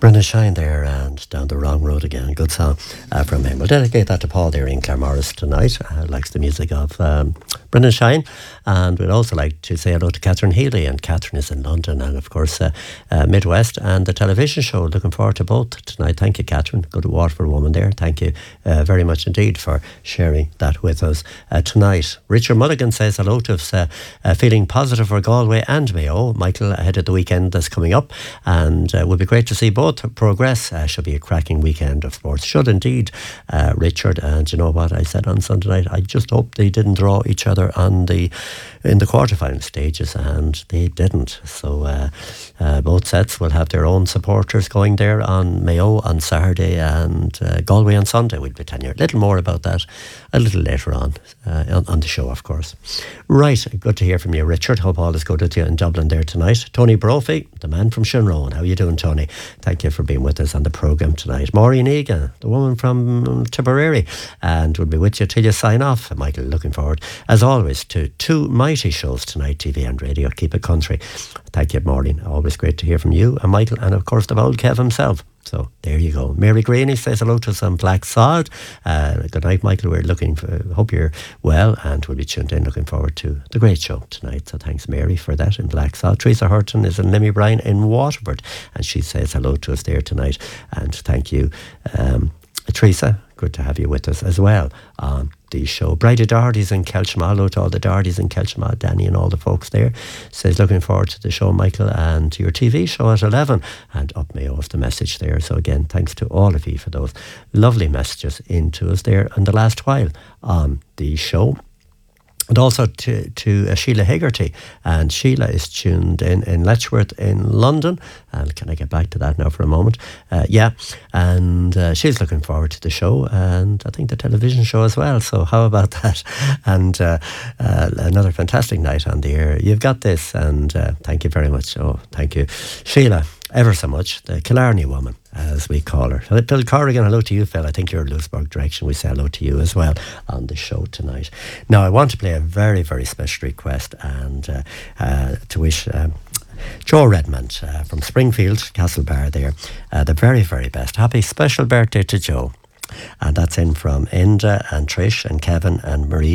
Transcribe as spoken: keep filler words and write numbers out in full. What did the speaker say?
Brendan Shine there, and Down the Wrong Road Again. Good song uh, from him. We'll dedicate that to Paul there in Claremorris tonight. Uh, likes the music of um, Brendan Shine. And we'd also like to say hello to Catherine Healy. And Catherine is in London and, of course, uh, uh, Midwest and the television show. Looking forward to both tonight. Thank you, Catherine. Good Waterford woman there. Thank you uh, very much indeed for sharing that with us uh, tonight. Richard Mulligan says hello to us. Uh, uh, feeling positive for Galway and Mayo. Michael, ahead of the weekend that's coming up. And uh, it would be great to see both progress. Uh, should be a cracking weekend of sports. Should indeed, uh, Richard. And you know what I said on Sunday night? I just hope they didn't draw each other on the in the quarterfinal stages, and they didn't. So uh, uh, both sets will have their own supporters going there on Mayo on Saturday and uh, Galway on Sunday. We'll be telling you a little more about that a little later on uh, on, on the show, of course. Right, good to hear from you, Richard. Hope all is good with you in Dublin there tonight. Tony Brophy, the man from Shinrone. How are you doing, Tony? Thank you for being with us on the programme tonight. Maureen Egan, the woman from Tipperary, and we'll be with you till you sign off. Michael, looking forward, as always, to two mighty shows tonight, T V and radio. Keep it country. Thank you, Maureen. Always great to hear from you and Michael, and of course the old Kev himself. So there you go. Mary Greeny says hello to some Black Sod. Uh, good night, Michael. We're looking for, hope you're well, and we'll be tuned in. Looking forward to the great show tonight. So thanks, Mary, for that in Black Sod. Teresa Hurton is in Limmy Bryan in Waterford, and she says hello to us there tonight. And thank you, um, Teresa. Good to have you with us as well on the show. Bridie Doherty's in Kelsham. Hello to all the Dohertys in Kelsham, Danny and all the folks there. Says looking forward to the show, Michael, and to your T V show at eleven. And up Mayo of the message there. So again, thanks to all of you for those lovely messages into us there in the last while on the show. And also to, to uh, Sheila Hegarty. And Sheila is tuned in in Letchworth in London. And can I get back to that now for a moment? Uh, yeah, and uh, she's looking forward to the show, and I think the television show as well. So how about that? And uh, uh, another fantastic night on the air. You've got this, and uh, thank you very much. Oh, thank you, Sheila, ever so much. The Killarney woman, as we call her. Bill Corrigan, hello to you, Phil. I think you're Louisburg direction. We say hello to you as well on the show tonight. Now, I want to play a very, very special request, and uh, uh, to wish um, Joe Redmond uh, from Springfield, Castlebar there, uh, the very, very best. Happy special birthday to Joe. And that's in from Enda and Trish and Kevin and Marie.